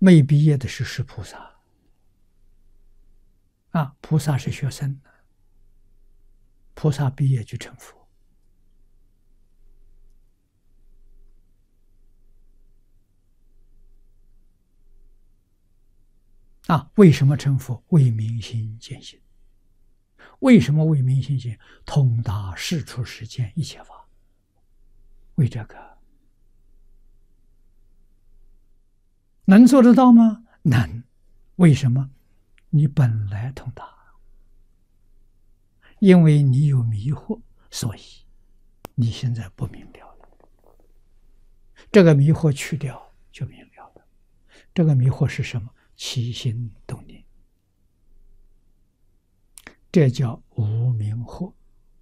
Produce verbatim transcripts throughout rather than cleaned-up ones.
没毕业的是是菩萨啊，菩萨是学生的，菩萨毕业就成佛。啊，为什么成佛？为明心见性。为什么为明心见？通达世出世间一切法。为这个能做得到吗？能。为什么？你本来通达，因为你有迷惑，所以你现在不明了了。这个迷惑去掉就明了了。这个迷惑是什么？起心动念，这叫无明惑。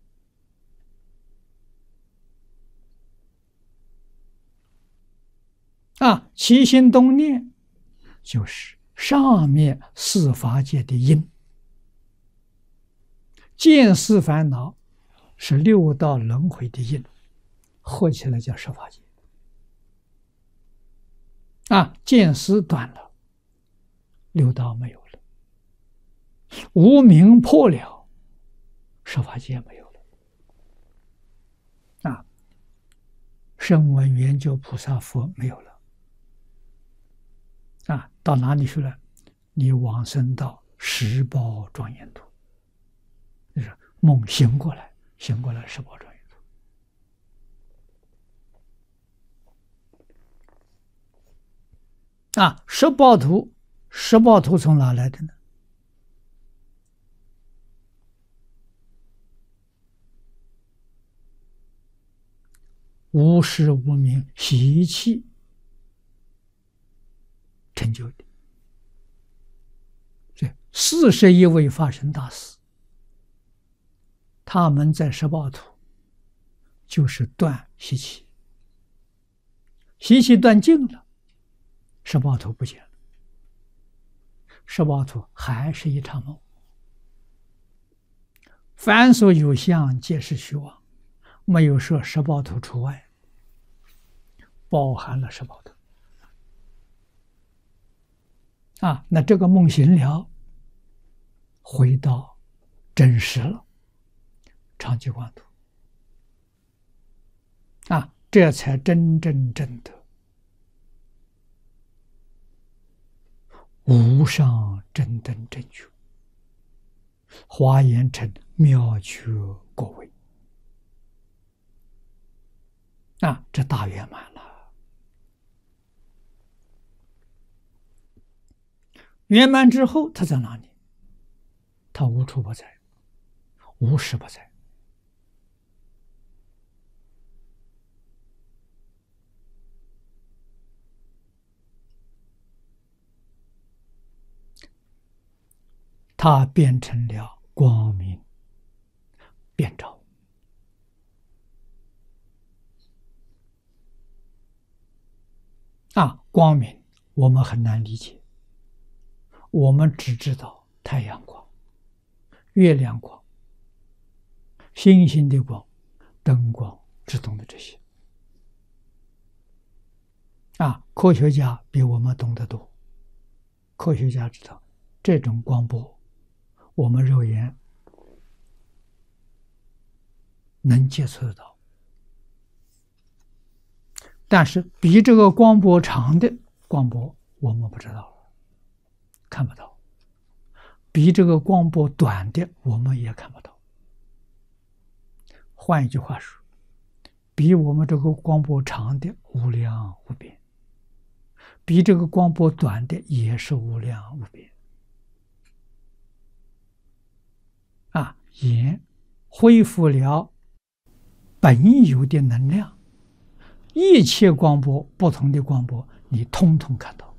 啊，起心动念就是上面四法界的因，见思烦恼是六道轮回的因，合起来叫十法界。啊，见思断了，六道没有了，无明破了，十法界没有了。啊，声闻缘觉菩萨佛没有了。啊，到哪里去了？你往生到十宝庄严土，就是梦醒过来，醒过来十宝庄严土。啊，十宝土，十宝土从哪来的呢？无始无明习气成就的。这四十一位法身大士，他们在十宝土就是断习气，习气断尽了，十宝土不见了，十宝土还是一场梦。凡所有相，皆是虚妄，没有说十宝土除外，包含了十宝土。啊，那这个梦醒了，回到真实了，常寂光土。啊，这才真正正得无上正等正觉，华严成妙觉果位。啊，这大圆满了。圆满之后，他在哪里？他无处不在，无时不在。他变成了光明遍照。啊，光明我们很难理解，我们只知道太阳光、月亮光、星星的光、灯光之中的这些。啊，科学家比我们懂得多。科学家知道这种光波，我们肉眼能接触得到，但是比这个光波长的光波我们不知道，看不到；比这个光波短的我们也看不到。换一句话说，比我们这个光波长的无量无边，比这个光波短的也是无量无边。啊，眼恢复了本有的能量，一切光波，不同的光波，你通通看到。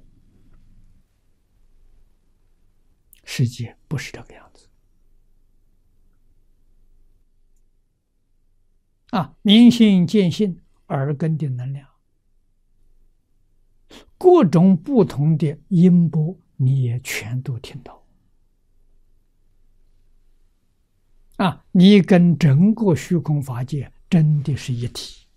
世界不是这个样子。啊，明心见性，耳根的能量，各种不同的音波，你也全都听到。啊，你跟整个虚空法界真的是一体。